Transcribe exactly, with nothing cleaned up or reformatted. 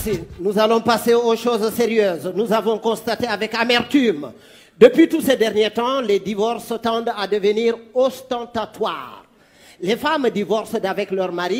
Merci. Nous allons passer aux choses sérieuses. Nous avons constaté avec amertume, depuis tous ces derniers temps, les divorces tendent à devenir ostentatoires. Les femmes divorcent avec leur mari